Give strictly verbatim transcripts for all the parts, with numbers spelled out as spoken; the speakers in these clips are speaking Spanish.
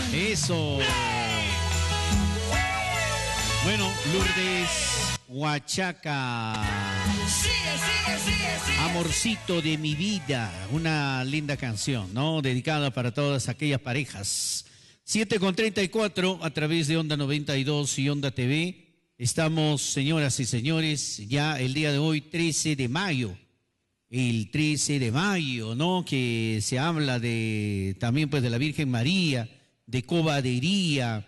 Eso. Bueno, Lourdes Huachaca. Sigue, sigue, sigue, sigue. Amorcito de mi vida. Una linda canción, ¿no? Dedicada para todas aquellas parejas. siete con treinta y cuatro a través de Onda noventa y dos y Onda T V. Estamos, señoras y señores, ya el día de hoy, trece de mayo. El trece de mayo, ¿no? Que se habla de también pues de la Virgen María, de cobadería,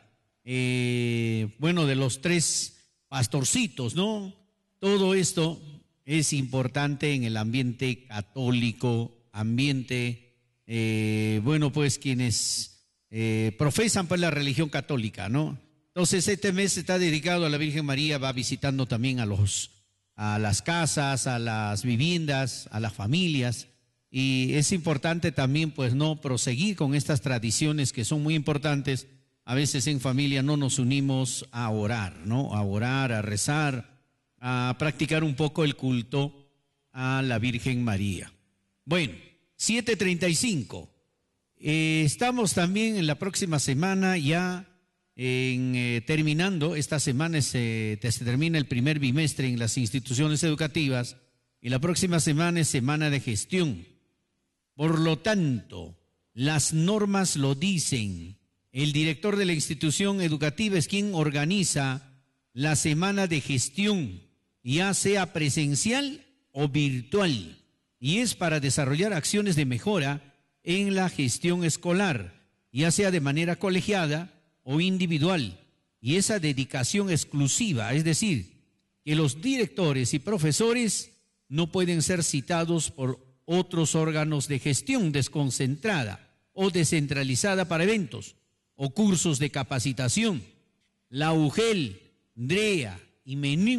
eh, bueno, de los tres pastorcitos, ¿no? Todo esto es importante en el ambiente católico, ambiente, eh, bueno, pues quienes eh, profesan pues la religión católica, ¿no? Entonces este mes está dedicado a la Virgen María, va visitando también a los a las casas, a las viviendas, a las familias, y es importante también pues no proseguir con estas tradiciones que son muy importantes. A veces en familia no nos unimos a orar, ¿no? A orar, a rezar, a practicar un poco el culto a la Virgen María. Bueno, siete treinta y cinco. Eh, estamos también en la próxima semana ya En, eh, terminando, esta semana se, se termina el primer bimestre en las instituciones educativas y la próxima semana es semana de gestión. Por lo tanto, las normas lo dicen. El director de la institución educativa es quien organiza la semana de gestión, ya sea presencial o virtual, y es para desarrollar acciones de mejora en la gestión escolar, ya sea de manera colegiada o individual, y esa dedicación exclusiva, es decir, que los directores y profesores no pueden ser citados por otros órganos de gestión desconcentrada o descentralizada para eventos o cursos de capacitación. La U G E L, DREA y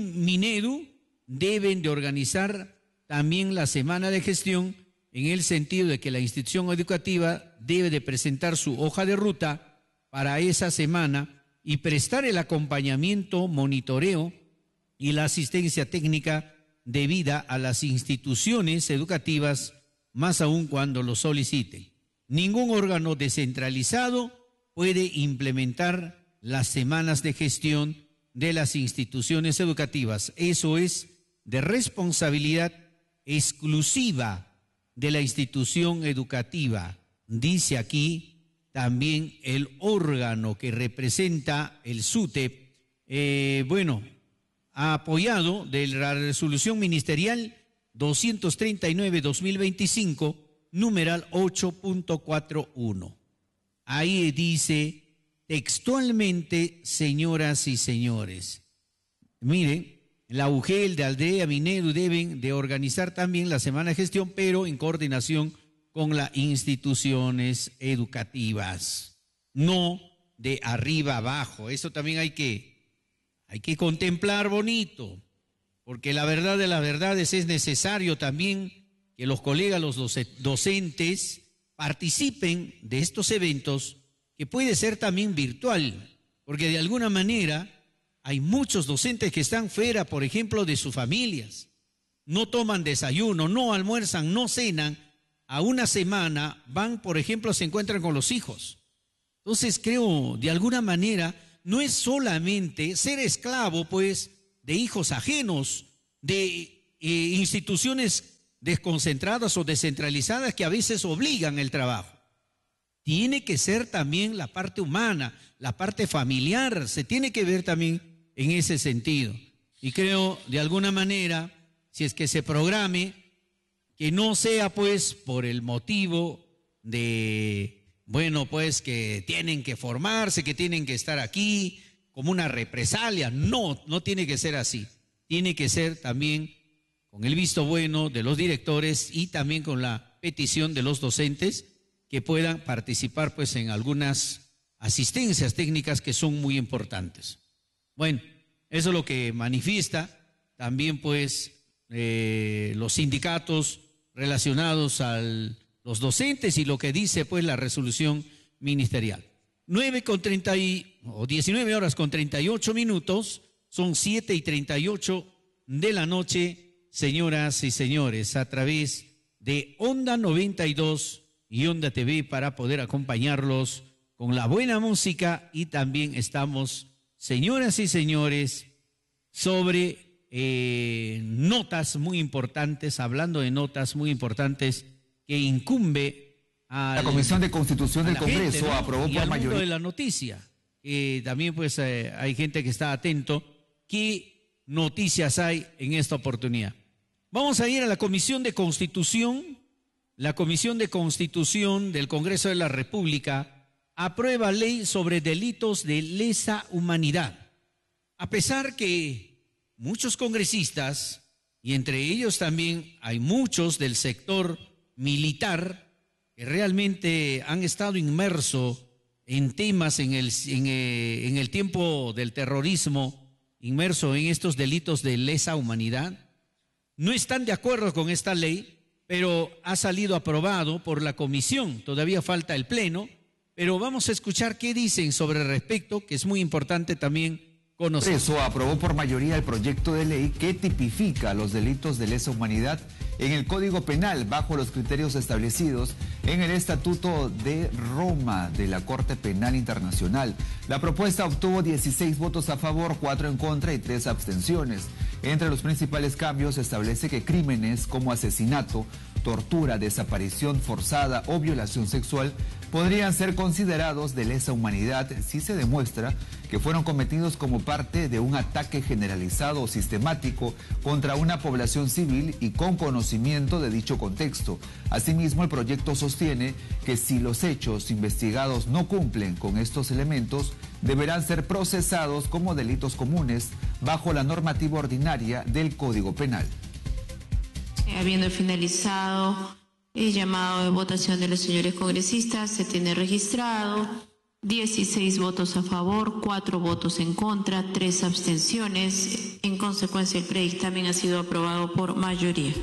Minedu deben de organizar también la semana de gestión en el sentido de que la institución educativa debe de presentar su hoja de ruta para esa semana y prestar el acompañamiento, monitoreo y la asistencia técnica debida a las instituciones educativas, más aún cuando lo soliciten. Ningún órgano descentralizado puede implementar las semanas de gestión de las instituciones educativas. Eso es de responsabilidad exclusiva de la institución educativa. Dice aquí también el órgano que representa el SUTEP, eh, bueno, ha apoyado de la resolución ministerial doscientos treinta y nueve dos mil veinticinco, numeral ocho punto cuarenta y uno. Ahí dice textualmente, señoras y señores, miren, la U G E L de Aldea Minedu deben de organizar también la semana de gestión, pero en coordinación con las instituciones educativas, no de arriba abajo. Eso también hay que, hay que contemplar bonito, porque la verdad de las verdades es necesario también que los colegas, los docentes, participen de estos eventos, que puede ser también virtual, porque de alguna manera hay muchos docentes que están fuera, por ejemplo, de sus familias, no toman desayuno, no almuerzan, no cenan. A una semana van, por ejemplo, se encuentran con los hijos. Entonces creo, de alguna manera, no es solamente ser esclavo, pues, de hijos ajenos, de eh, instituciones desconcentradas o descentralizadas que a veces obligan el trabajo. Tiene que ser también la parte humana, la parte familiar, se tiene que ver también en ese sentido. Y creo, de alguna manera, si es que se programe, que no sea pues por el motivo de, bueno, pues que tienen que formarse, que tienen que estar aquí, como una represalia. No, no tiene que ser así. Tiene que ser también con el visto bueno de los directores y también con la petición de los docentes que puedan participar pues en algunas asistencias técnicas que son muy importantes. Bueno, eso es lo que manifiesta también pues eh, los sindicatos relacionados a los docentes y lo que dice pues la resolución ministerial. nueve con treinta y, o diecinueve horas con treinta y ocho minutos, son siete y treinta y ocho de la noche, señoras y señores, a través de Onda noventa y dos y Onda T V para poder acompañarlos con la buena música y también estamos, señoras y señores, sobre eh, notas muy importantes, hablando de notas muy importantes que incumbe a la Comisión de Constitución del Congreso gente, ¿no? aprobó y por al mundo mayoría de la noticia. Eh, también pues eh, hay gente que está atento. ¿Qué noticias hay en esta oportunidad? Vamos a ir a la Comisión de Constitución. La Comisión de Constitución del Congreso de la República aprueba ley sobre delitos de lesa humanidad. A pesar que muchos congresistas, y entre ellos también hay muchos del sector militar, que realmente han estado inmersos en temas en el, en, eh, en el tiempo del terrorismo, inmerso en estos delitos de lesa humanidad, no están de acuerdo con esta ley, pero ha salido aprobado por la comisión. Todavía falta el pleno, pero vamos a escuchar qué dicen sobre el respecto, que es muy importante también conocer. Eso aprobó por mayoría el proyecto de ley que tipifica los delitos de lesa humanidad en el Código Penal bajo los criterios establecidos en el Estatuto de Roma de la Corte Penal Internacional. La propuesta obtuvo dieciséis votos a favor, cuatro en contra y tres abstenciones. Entre los principales cambios se establece que crímenes como asesinato, tortura, desaparición forzada o violación sexual podrían ser considerados de lesa humanidad si se demuestra que fueron cometidos como parte de un ataque generalizado o sistemático contra una población civil y con conocimiento de dicho contexto. Asimismo, el proyecto sostiene que si los hechos investigados no cumplen con estos elementos, deberán ser procesados como delitos comunes bajo la normativa ordinaria del Código Penal. Habiendo finalizado el llamado de votación de los señores congresistas, se tiene registrado dieciséis votos a favor, cuatro votos en contra, tres abstenciones. En consecuencia, el predictamen ha sido aprobado por mayoría.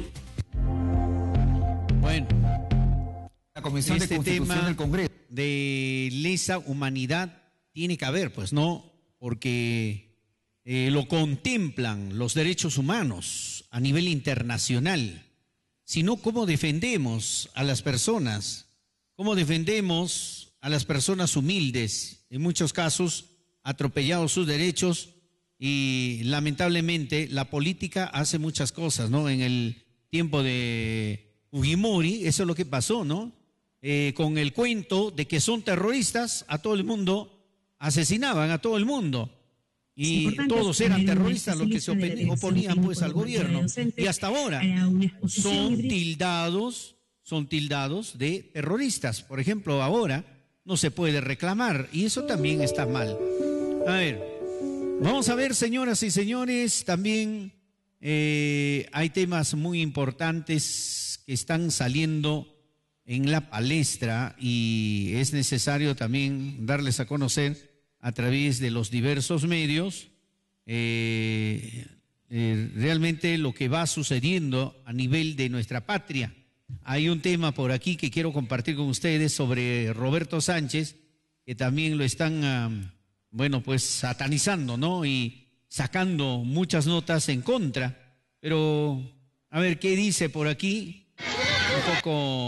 Bueno, la Comisión este de Constitución tema del Congreso de lesa humanidad tiene que haber, pues, ¿no? Porque eh, lo contemplan los derechos humanos a nivel internacional, sino cómo defendemos a las personas, cómo defendemos a las personas humildes, en muchos casos atropellados sus derechos, y lamentablemente la política hace muchas cosas, ¿no? En el tiempo de Fujimori, eso es lo que pasó, ¿no? Eh, con el cuento de que son terroristas, a todo el mundo asesinaban, a todo el mundo. Y todos eran terroristas los que se oponían pues al gobierno. Y hasta ahora son tildados, son tildados de terroristas. Por ejemplo, ahora no se puede reclamar y eso también está mal. A ver, vamos a ver, señoras y señores, también eh, hay temas muy importantes que están saliendo en la palestra y es necesario también darles a conocer a través de los diversos medios, eh, eh, realmente lo que va sucediendo a nivel de nuestra patria. Hay un tema por aquí que quiero compartir con ustedes sobre Roberto Sánchez, que también lo están, um, bueno, pues satanizando, ¿no? Y sacando muchas notas en contra. Pero, a ver, ¿qué dice por aquí? Un poco...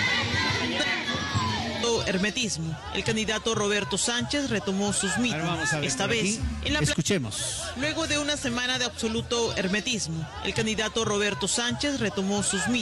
hermetismo. El candidato Roberto Sánchez retomó sus mítines, esta vez en la Escuchemos. Luego de una semana de absoluto hermetismo, el candidato Roberto Sánchez retomó sus mítines.